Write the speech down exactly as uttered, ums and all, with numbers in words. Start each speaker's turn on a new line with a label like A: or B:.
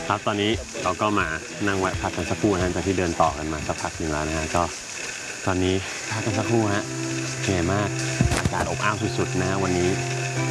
A: ครับตอนนี้เราก็มานั่งแวะพักกันสักครู่นะจากที่เดินต่อกันมาสักพักหนึ่งแล้วนะฮะก็ตอนนี้พักกันสักครู่ฮะเหนื่อยมากอากาศอบอ้าวสุดๆนะฮะวันนี้